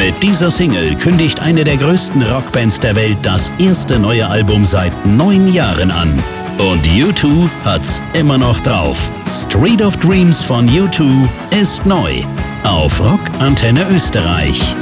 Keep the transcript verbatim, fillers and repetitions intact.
Mit dieser Single kündigt eine der größten Rockbands der Welt das erste neue Album seit neun Jahren an. Und U zwei hat's immer noch drauf. Street of Dreams von U zwei ist neu. Auf Rock Antenne Österreich.